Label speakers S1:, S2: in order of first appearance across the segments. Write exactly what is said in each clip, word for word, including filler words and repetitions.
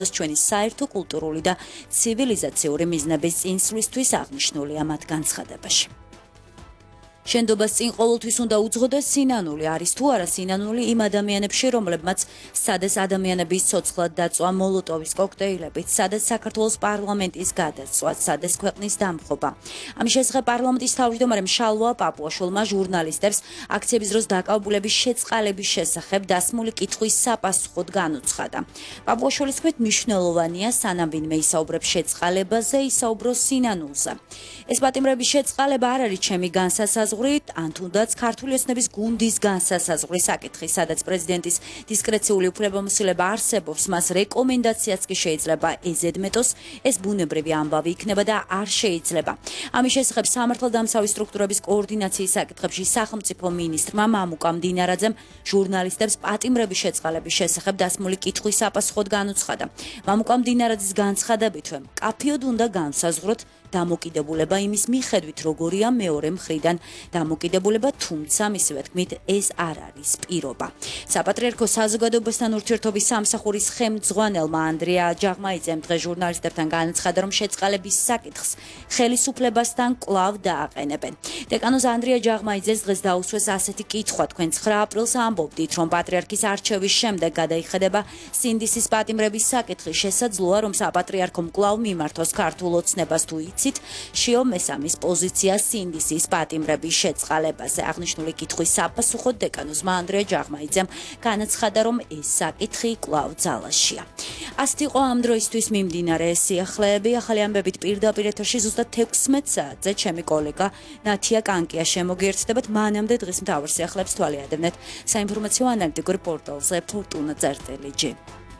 S1: ჩვენი საერთო კულტურული და ცივილიზაციური მიზნების წინსვლისთვის აღნიშნულია მათ განცხადებაში. შენდობას წინ ყოველთვის უნდა უძღოდეს სინანული არის თუ არა სინანული იმ ადამიანებში, რომლებმაც სადაც ადამიანების ცოცხლად დაწვა მოლოტოვის კოქტეილებით, სადაც საქართველოს პარლამენტის გადაწვაც, სადაც ქვეყნის დამხობა. ამის შესახებ პარლამენტის თავმჯდომარე მშალვა პაპუაშვილმა ჟურნალისტებს აქციების დროს დაკავებულების შეწყალების შესახებ დასმული კითხვის საპასუხოდ განუცხადა. პაპუაშვილის თქმით, მნიშვნელოვანია სანამ ვინმე ისაუბრებს შეწყალებაზე, ისაუბროს სინანულზე. ეს პატიმრების შეწყალება არ არის ჩემი განსასაზღვრით, ან თუნდაც ქართული ოცნების გუნდის განსასაზღვრი საკითხი, სადაც პრეზიდენტის დისკრეციული უფლებამოსილება არსებობს, მას რეკომენდაციაც კი შეიძლება ეზედმეტოს, ეს ბუნებრივი ამბავი იქნება და არ შეიძლება. ამის შესახებ სამართალდამცავი სტრუქტურების კოორდინაციის საკითხებში სახელმწიფო მინისტრმა მამუკა მდინარაძემ ჟურნალისტებს პატიმრების შეწყალების შესახებ დასმული კითხვის საპასუხოდ განუცხადა. მამუკა მდინარაძის განცხადებითვე მკაფიოდ უნდა განსაზღვროთ დამოკიდებულება იმის მიხედვით, როგორია მეორე მხრიდან დამოკიდებულება, თუმცა მისივე თქმით, ეს არ არის პირობა. საპატრიარქო საზოგადოებასთან ურთიერთობის სამსახურის ხელმძღვანელმა ანდრია ჯაღმაიძემ დღეს ჟურნალისტებთან განაცხადა, რომ შეწყალების საკითხს ხელისუფლებასთან კვლავ დააყენებენ. დეკანოზ ანდრია ჯაღმაიძეს დღეს დაუსვეს ასეთი კითხვა, თქვენ ცხრა აპრილს ამბობდით, რომ პატრიარქის არჩევის შემდეგ გადაიხედება სინდისის პატიმრების საკითხი. შესაძლოა, რომ საპატრიარქომ კვლავ მიმართოს ქართულ ოცნებას თუ შიო მესამის პოზიცია სინდისის პატიმრების შეწყალებაზე. აღნიშნული კითხვის საპასუხოდ დეკანოზმა ანდრია ჯაღმაიძემ განაცხადა, რომ ეს საკითხი კვლავ ძალაშია. ასეთი იყო ამ დროისთვის მიმდინარე სიახლეები. ახალი ამბებით პირდაპირ ეთერში ზუსტად თექვსმეტ საათზე ჩემი კოლეგა ნათია კანკია შემოგიერთდებათ. მანამდე დღის მთავარ სიახლეებს თვალი ადევნეთ საინფორმაციო ანალიტიკურ პორტალზე ფორტუნა წერტილი ჯი.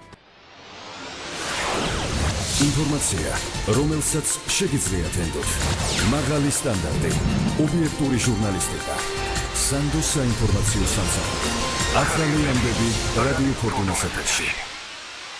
S2: ინფორმაცია, რომელსაც შეგიძლიათ ენდოთ. მაღალი სტანდარტი, ობიექტური ჟურნალისტიკა. სანდოს საინფორმაციო სამსახური. ახალი ამბები რადიო ფორტუნას ეთერში.